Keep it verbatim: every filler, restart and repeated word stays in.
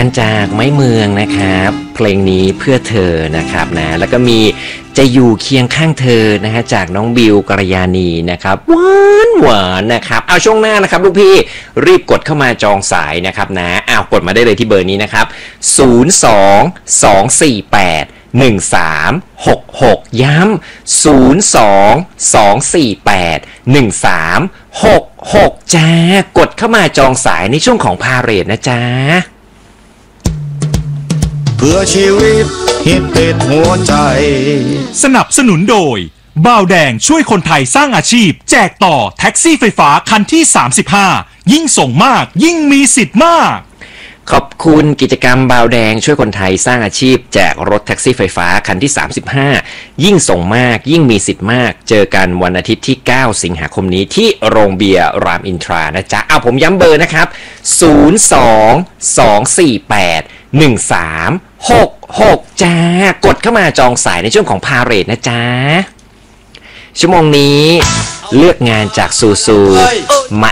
กันจากไม้เมืองนะครับเพลงนี้เพื่อเธอนะครับนะแล้วก็มีจะอยู่เคียงข้างเธอนะฮะจากน้องบิวกัลยาณีนะครับหวานหวานนะครับเอาช่วงหน้านะครับลูกพี่รีบกดเข้ามาจองสายนะครับนะเอากดมาได้เลยที่เบอร์นี้นะครับศูนย์ สอง สอง สี่ แปด หนึ่ง สาม หก หกย้ำศูนย์ สอง สอง สี่ แปด หนึ่ง สาม หก หกจ้ากดเข้ามาจองสายในช่วงของพาเหรดนะจ๊ะเพื่อชีวิตฮิตติดหัวใจสนับสนุนโดยบ่าวแดงช่วยคนไทยสร้างอาชีพแจกต่อแท็กซี่ไฟฟ้าคันที่สามสิบห้ายิ่งส่งมากยิ่งมีสิทธิ์มากขอบคุณกิจกรรมบ่าวแดงช่วยคนไทยสร้างอาชีพแจกรถแท็กซี่ไฟฟ้าคันที่สามสิบห้ายิ่งส่งมากยิ่งมีสิทธิ์มากเจอกันวันอาทิตย์ที่เก้าสิงหาคมนี้ที่โรงเบียร์รามอินทรานะจ๊ะเอาผมย้ำเบอร์นะครับศูนย์ สอง สอง สี่ แปด หนึ่ง สาม หก หกจ้ากดเข้ามาจองสายในช่วงของพาเหรดนะจ๊ะชั่วโมงนี้เลือกงานจากซูซูมา